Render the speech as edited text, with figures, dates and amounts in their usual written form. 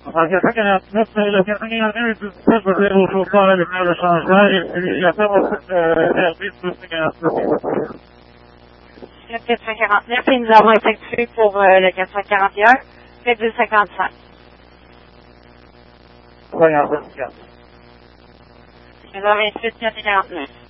Enfin, il y a 449, mais le 449 est tout ça pour dire au chauffeur à lumière de changement. Il y a pas beaucoup d'herbies sur 449. Le 449, et nous avons effectué pour le 441, fait 255. Voyons, 24. 88, 449.